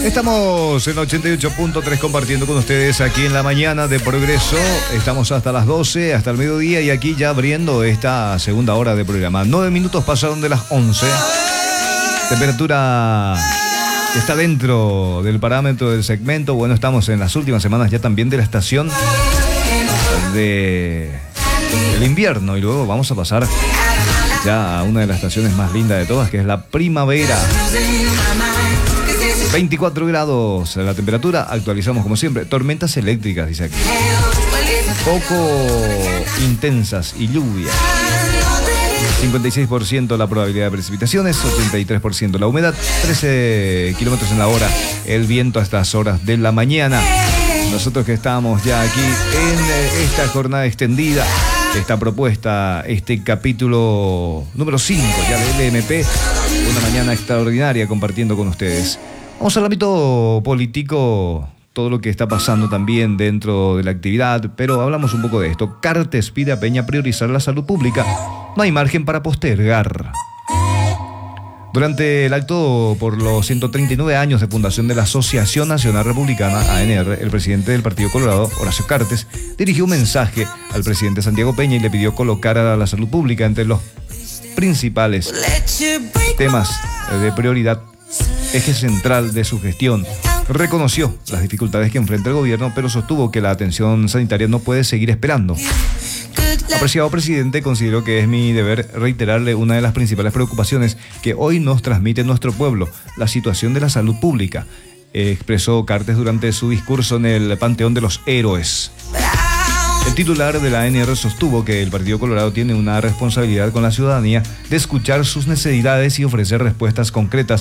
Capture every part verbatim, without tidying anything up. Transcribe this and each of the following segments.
Estamos en ochenta y ocho punto tres compartiendo con ustedes aquí en la mañana de Progreso. Estamos hasta las doce, hasta el mediodía y aquí ya abriendo esta segunda hora de programa. Nueve minutos pasaron de las once. Temperatura que está dentro del parámetro del segmento. Bueno, estamos en las últimas semanas ya también de la estación de el invierno y luego vamos a pasar ya a una de las estaciones más lindas de todas, que es la primavera. veinticuatro grados la temperatura, actualizamos como siempre. Tormentas eléctricas, dice aquí. Poco intensas y lluvia. cincuenta y seis por ciento la probabilidad de precipitaciones, ochenta y tres por ciento la humedad, trece kilómetros en la hora el viento a estas horas de la mañana. Nosotros que estamos ya aquí en esta jornada extendida, esta propuesta, este capítulo número cinco ya de L M P, una mañana extraordinaria compartiendo con ustedes. Vamos al ámbito político, todo lo que está pasando también dentro de la actividad, pero hablamos un poco de esto. Cartes pide a Peña priorizar la salud pública. No hay margen para postergar. Durante el acto por los ciento treinta y nueve años de fundación de la Asociación Nacional Republicana, A N R, el presidente del Partido Colorado, Horacio Cartes, dirigió un mensaje al presidente Santiago Peña y le pidió colocar a la salud pública entre los principales temas de prioridad, eje central de su gestión. Reconoció las dificultades que enfrenta el gobierno, pero sostuvo que la atención sanitaria no puede seguir esperando. Apreciado presidente, considero que es mi deber reiterarle una de las principales preocupaciones que hoy nos transmite nuestro pueblo, la situación de la salud pública, expresó Cartes durante su discurso en el Panteón de los Héroes. El titular de la A N R sostuvo que el Partido Colorado tiene una responsabilidad con la ciudadanía de escuchar sus necesidades y ofrecer respuestas concretas,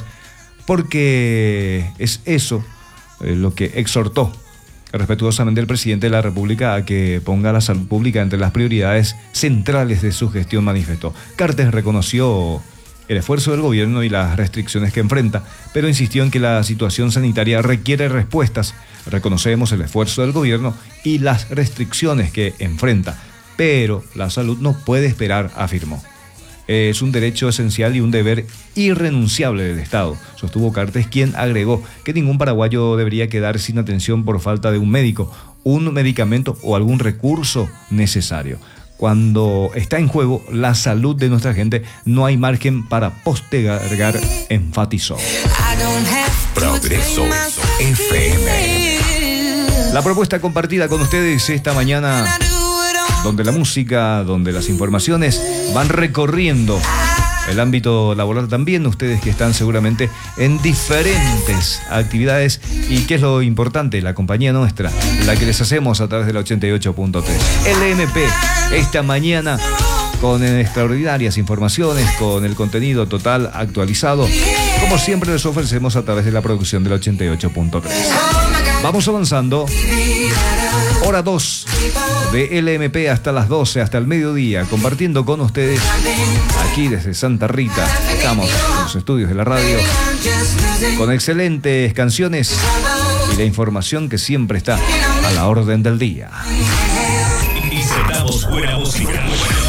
porque es eso eh, lo que exhortó respetuosamente el presidente de la República a que ponga la salud pública entre las prioridades centrales de su gestión, manifestó. Cartes reconoció el esfuerzo del gobierno y las restricciones que enfrenta, pero insistió en que la situación sanitaria requiere respuestas. Reconocemos el esfuerzo del gobierno y las restricciones que enfrenta, pero la salud no puede esperar, afirmó. Es un derecho esencial y un deber irrenunciable del Estado, sostuvo Cartes, quien agregó que ningún paraguayo debería quedar sin atención por falta de un médico, un medicamento o algún recurso necesario. Cuando está en juego la salud de nuestra gente, no hay margen para postergar, enfatizó. Progreso F M. La propuesta compartida con ustedes esta mañana, donde la música, donde las informaciones van recorriendo el ámbito laboral también, ustedes que están seguramente en diferentes actividades, y qué es lo importante, la compañía nuestra, la que les hacemos a través de la ochenta y ocho punto tres. L M P, esta mañana con extraordinarias informaciones, con el contenido total actualizado, como siempre les ofrecemos a través de la producción de la ochenta y ocho punto tres. Vamos avanzando. Hora dos de L M P hasta las doce, hasta el mediodía, compartiendo con ustedes aquí desde Santa Rita. Estamos en los estudios de la radio con excelentes canciones y la información que siempre está a la orden del día. Insertamos buena música.